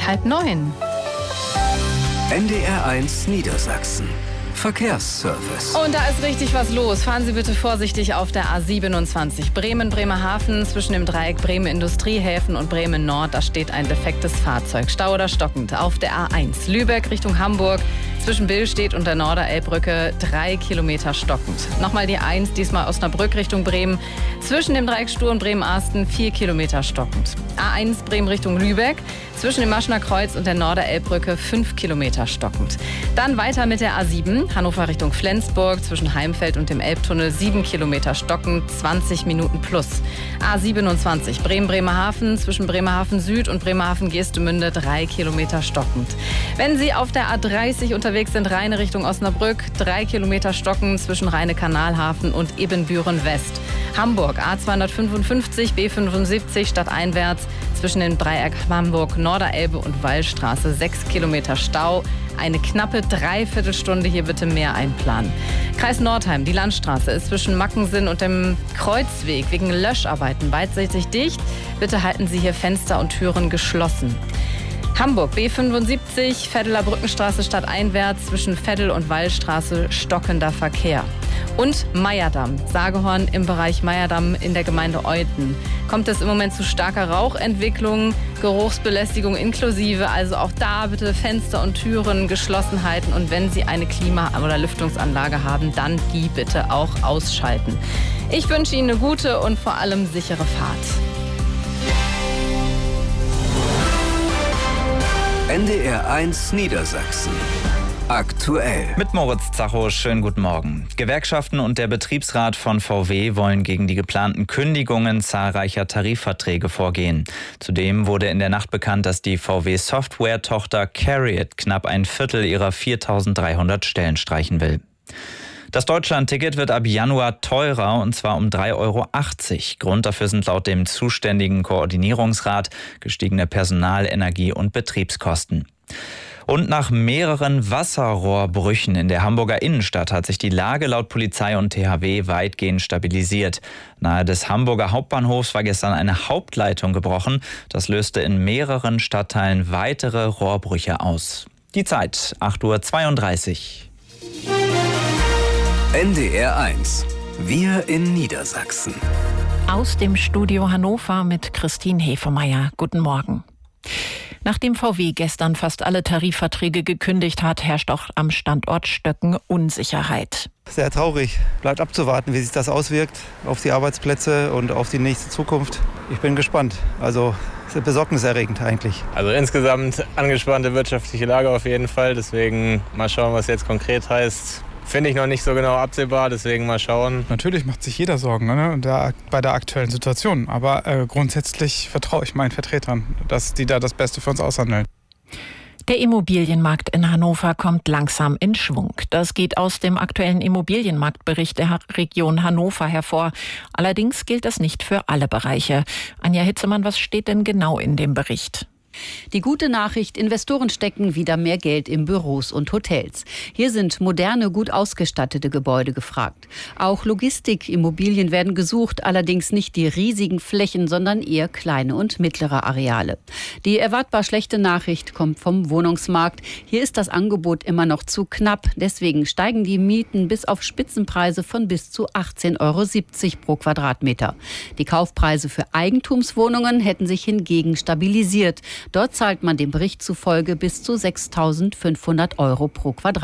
8:30. NDR1 Niedersachsen. Verkehrsservice. Und da ist richtig was los. Fahren Sie bitte vorsichtig auf der A27 Bremen-Bremerhaven zwischen dem Dreieck Bremen-Industriehäfen und Bremen-Nord. Da steht ein defektes Fahrzeug. Stau oder stockend. Auf der A1 Lübeck Richtung Hamburg zwischen Billstedt und der Norderelbbrücke 3 Kilometer stockend. Nochmal die 1, diesmal Osnabrück Richtung Bremen. Zwischen dem Dreieck Stur und Bremen-Arsten 4 Kilometer stockend. A1 Bremen Richtung Lübeck. Zwischen dem Maschener Kreuz und der Norderelbbrücke 5 Kilometer stockend. Dann weiter mit der A7, Hannover Richtung Flensburg, zwischen Heimfeld und dem Elbtunnel 7 Kilometer stockend, 20 Minuten plus. A27, Bremen-Bremerhaven, zwischen Bremerhaven Süd und Bremerhaven-Geestemünde 3 Kilometer stockend. Wenn Sie auf der A30 unterwegs sind, Rheine Richtung Osnabrück, 3 Kilometer stockend zwischen Rheine-Kanalhafen und Ebenbüren West. Hamburg, A255, B75 stadteinwärts, zwischen dem Dreieck Hamburg, Norderelbe und Wallstraße 6 Kilometer Stau. Eine knappe Dreiviertelstunde hier bitte mehr einplanen. Kreis Nordheim, die Landstraße ist zwischen Mackensen und dem Kreuzweg wegen Löscharbeiten beidseitig dicht. Bitte halten Sie hier Fenster und Türen geschlossen. Hamburg, B75, Veddeler Brückenstraße stadteinwärts, zwischen Veddel und Wallstraße stockender Verkehr. Und Meyerdamm, Sagehorn im Bereich Meyerdamm in der Gemeinde Euthen. Kommt es im Moment zu starker Rauchentwicklung, Geruchsbelästigung inklusive, also auch da bitte Fenster und Türen geschlossen halten und wenn Sie eine Klima- oder Lüftungsanlage haben, dann die bitte auch ausschalten. Ich wünsche Ihnen eine gute und vor allem sichere Fahrt. NDR1 Niedersachsen. Aktuell. Mit Moritz Zacho, schönen guten Morgen. Gewerkschaften und der Betriebsrat von VW wollen gegen die geplanten Kündigungen zahlreicher Tarifverträge vorgehen. Zudem wurde in der Nacht bekannt, dass die VW-Software-Tochter CARIAD knapp ein Viertel ihrer 4.300 Stellen streichen will. Das Deutschland-Ticket wird ab Januar teurer, und zwar um 3,80 Euro. Grund dafür sind laut dem zuständigen Koordinierungsrat gestiegene Personal-, Energie- und Betriebskosten. Und nach mehreren Wasserrohrbrüchen in der Hamburger Innenstadt hat sich die Lage laut Polizei und THW weitgehend stabilisiert. Nahe des Hamburger Hauptbahnhofs war gestern eine Hauptleitung gebrochen. Das löste in mehreren Stadtteilen weitere Rohrbrüche aus. Die Zeit, 8:32 Uhr. NDR1. Wir in Niedersachsen. Aus dem Studio Hannover mit Christine Hefemeyer. Guten Morgen. Nachdem VW gestern fast alle Tarifverträge gekündigt hat, herrscht auch am Standort Stöcken Unsicherheit. Sehr traurig. Bleibt abzuwarten, wie sich das auswirkt auf die Arbeitsplätze und auf die nächste Zukunft. Ich bin gespannt. Also besorgniserregend eigentlich. Also insgesamt angespannte wirtschaftliche Lage auf jeden Fall. Deswegen mal schauen, was jetzt konkret heißt. Finde ich noch nicht so genau absehbar, deswegen mal schauen. Natürlich macht sich jeder Sorgen, ne? Bei der aktuellen Situation. Aber grundsätzlich vertraue ich meinen Vertretern, dass die da das Beste für uns aushandeln. Der Immobilienmarkt in Hannover kommt langsam in Schwung. Das geht aus dem aktuellen Immobilienmarktbericht der Region Hannover hervor. Allerdings gilt das nicht für alle Bereiche. Anja Hitzemann, was steht denn genau in dem Bericht? Die gute Nachricht, Investoren stecken wieder mehr Geld in Büros und Hotels. Hier sind moderne, gut ausgestattete Gebäude gefragt. Auch Logistikimmobilien werden gesucht, allerdings nicht die riesigen Flächen, sondern eher kleine und mittlere Areale. Die erwartbar schlechte Nachricht kommt vom Wohnungsmarkt. Hier ist das Angebot immer noch zu knapp. Deswegen steigen die Mieten bis auf Spitzenpreise von bis zu 18,70 Euro pro Quadratmeter. Die Kaufpreise für Eigentumswohnungen hätten sich hingegen stabilisiert. Dort zahlt man dem Bericht zufolge bis zu 6.500 Euro pro Quadratmeter.